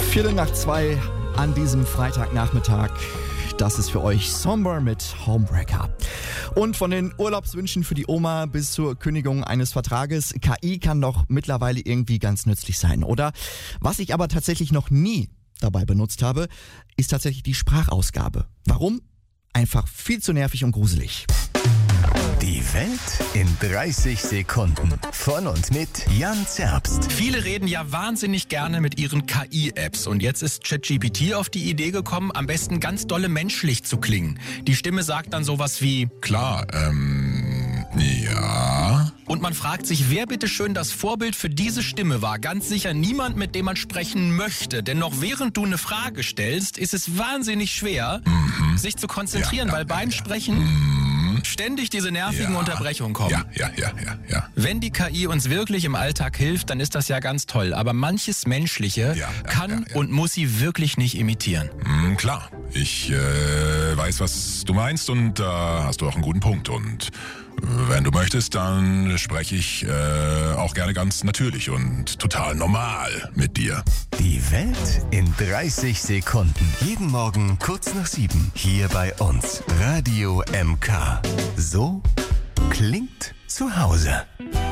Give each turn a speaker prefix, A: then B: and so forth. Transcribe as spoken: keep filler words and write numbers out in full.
A: Viertel nach zwei an diesem Freitagnachmittag. Das ist für euch Somber mit Homebreaker. Und von den Urlaubswünschen für die Oma bis zur Kündigung eines Vertrages, K I kann doch mittlerweile irgendwie ganz nützlich sein, oder? Was ich aber tatsächlich noch nie dabei benutzt habe, ist tatsächlich die Sprachausgabe. Warum? Einfach viel zu nervig und gruselig.
B: Die Welt in dreißig Sekunden. Von und mit Jan Zerbst.
C: Viele reden ja wahnsinnig gerne mit ihren K I-Apps. Und jetzt ist ChatGPT auf die Idee gekommen, am besten ganz dolle menschlich zu klingen. Die Stimme sagt dann sowas wie:
D: Klar, ähm, ja.
C: Und man fragt sich, wer bitteschön das Vorbild für diese Stimme war. Ganz sicher niemand, mit dem man sprechen möchte. Denn noch während du eine Frage stellst, ist es wahnsinnig schwer, mhm. sich zu konzentrieren, ja, ja, weil beim ja, ja. Sprechen mhm. ständig diese nervigen ja. Unterbrechungen kommen.
D: Ja, ja, ja, ja, ja.
C: Wenn die K I uns wirklich im Alltag hilft, dann ist das ja ganz toll. Aber manches Menschliche ja, ja, kann ja, ja. und muss sie wirklich nicht imitieren.
D: Mhm, klar, ich äh, weiß, was du meinst und da äh, hast du auch einen guten Punkt. Und wenn du möchtest, dann spreche ich äh, auch gerne ganz natürlich und total normal mit dir.
B: Die Welt in dreißig Sekunden. Jeden Morgen kurz nach sieben. Hier bei uns. Radio M K. So klingt zu Hause.